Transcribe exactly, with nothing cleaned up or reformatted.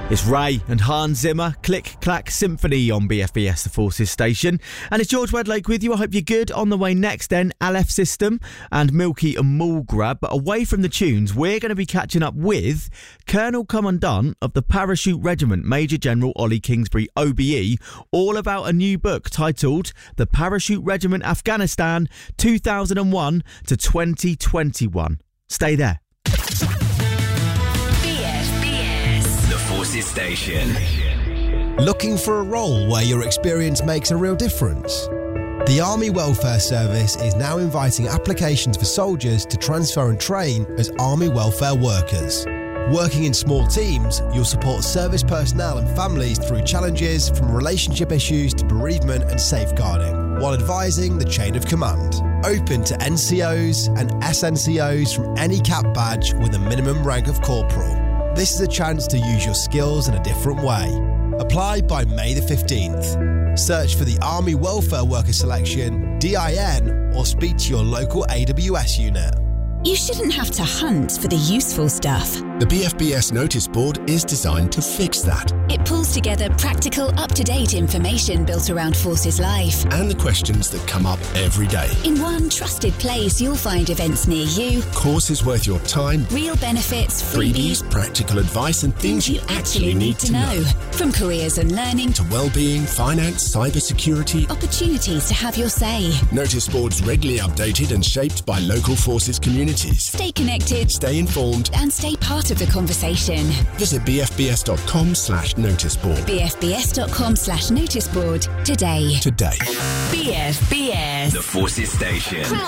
It's Ray and Hans Zimmer, Click Clack Symphony on B F B S, the Forces station. And it's George Wedlake with you. I hope you're good. On the way next then, Aleph System and Milky and Mulgrab. But away from the tunes, we're going to be catching up with Colonel Commandant of the Parachute Regiment, Major General Ollie Kingsbury, O B E, all about a new book titled The Parachute Regiment Afghanistan two thousand one to twenty twenty-one. Stay there. Forces Station. Looking for a role where your experience makes a real difference? The Army Welfare Service is now inviting applications for soldiers to transfer and train as Army welfare workers. Working in small teams, you'll support service personnel and families through challenges from relationship issues to bereavement and safeguarding, while advising the chain of command. Open to N C Os and S N C Os from any cap badge with a minimum rank of corporal. This is a chance to use your skills in a different way. Apply by May the fifteenth. Search for the Army Welfare Worker Selection, D I N, or speak to your local A W S unit. You shouldn't have to hunt for the useful stuff. The B F B S notice board is designed to fix that. It pulls together practical, up-to-date information built around Forces life. And the questions that come up every day. In one trusted place, you'll find events near you. Courses worth your time. Real benefits, freebies. freebies, practical advice and things, things you actually need to know. know. From careers and learning to well-being, finance, cybersecurity. Opportunities to have your say. Notice boards regularly updated and shaped by local Forces communities. Stay connected. Stay informed. And stay part of the conversation. Visit bfbs.com slash noticeboard. bfbs.com slash noticeboard today. Today. B F B S. The Forces Station.